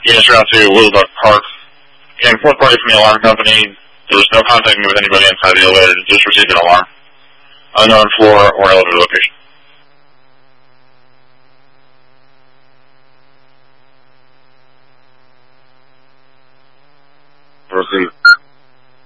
Units route to Willowbuck Park. And fourth party from the alarm company. There was no contact with anybody inside the elevator. Just received an alarm. Unknown floor or elevator location. Proceed.